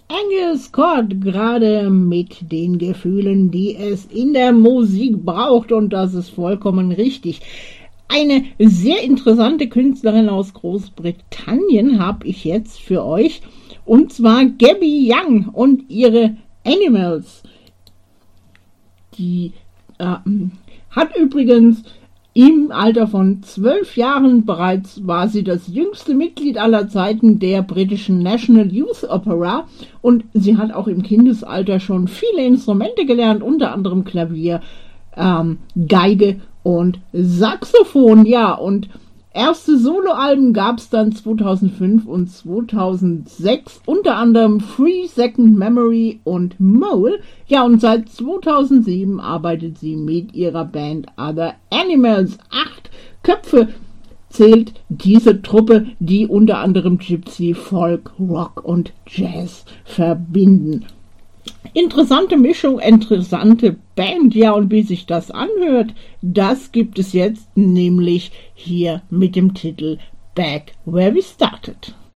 Angus Scott, gerade mit den Gefühlen, die es in der Musik braucht, und das ist vollkommen richtig. Eine sehr interessante Künstlerin aus Großbritannien habe ich jetzt für euch, und zwar Gabby Young und ihre Animals. Die hat übrigens im Alter von 12 Jahren bereits, war sie das jüngste Mitglied aller Zeiten der britischen National Youth Opera, und sie hat auch im Kindesalter schon viele Instrumente gelernt, unter anderem Klavier, Geige und Saxophon. Ja, und erste Soloalben gab es dann 2005 und 2006, unter anderem Free Second Memory und Mole. Ja, und seit 2007 arbeitet sie mit ihrer Band Other Animals. 8 Köpfe zählt diese Truppe, die unter anderem Gypsy, Folk, Rock und Jazz verbinden. Interessante Mischung, interessante Band, ja, und wie sich das anhört, das gibt es jetzt nämlich hier mit dem Titel Back Where We Started.